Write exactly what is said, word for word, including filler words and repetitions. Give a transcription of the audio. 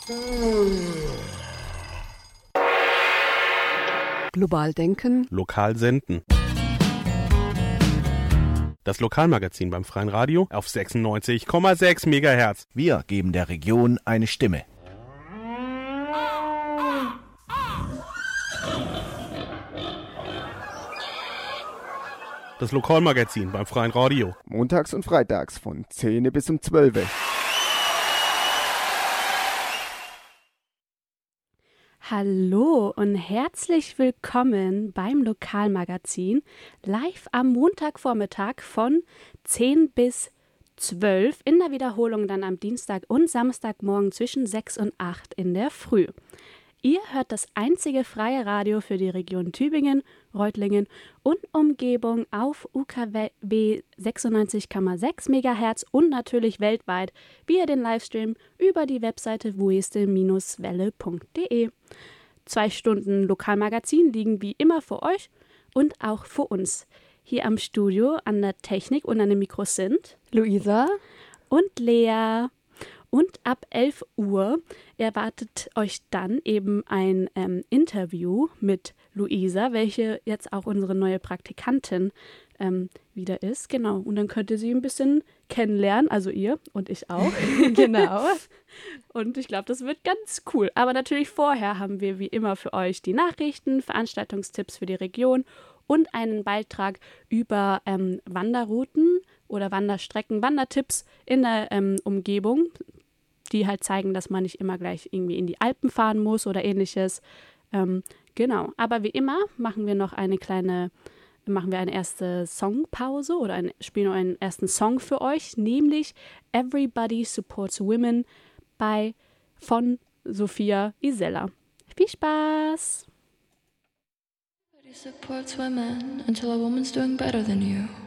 Global denken. Lokal senden. Das Lokalmagazin beim Freien Radio auf sechsundneunzig Komma sechs Megahertz. Wir geben der Region eine Stimme. Das Lokalmagazin beim Freien Radio. Montags und freitags von zehn bis um zwölf. Hallo und herzlich willkommen beim Lokalmagazin, live am Montagvormittag von zehn bis zwölf, in der Wiederholung dann am Dienstag und Samstagmorgen zwischen sechs und acht in der Früh. Ihr hört das einzige freie Radio für die Region Tübingen, Reutlingen und Umgebung auf U K W sechsundneunzig Komma sechs Megahertz und natürlich weltweit via den Livestream über die Webseite wueste Welle punkt de. Zwei Stunden Lokalmagazin liegen wie immer für euch und auch für uns. Hier am Studio an der Technik und an den Mikros sind Luisa und Lea. Und ab elf Uhr erwartet euch dann eben ein ähm, Interview mit Luisa, welche jetzt auch unsere neue Praktikantin ähm, wieder ist. Genau, und dann könnt ihr sie ein bisschen kennenlernen, also ihr und ich auch. Genau. Und ich glaube, das wird ganz cool. Aber natürlich vorher haben wir wie immer für euch die Nachrichten, Veranstaltungstipps für die Region und einen Beitrag über ähm, Wanderrouten oder Wanderstrecken, Wandertipps in der ähm, Umgebung, die halt zeigen, dass man nicht immer gleich irgendwie in die Alpen fahren muss oder ähnliches. Ähm, genau, aber wie immer machen wir noch eine kleine, machen wir eine erste Songpause oder ein, spielen einen ersten Song für euch, nämlich Everybody Supports Women bei von Sophia Isella. Viel Spaß! Everybody supports women until a woman's doing better than you.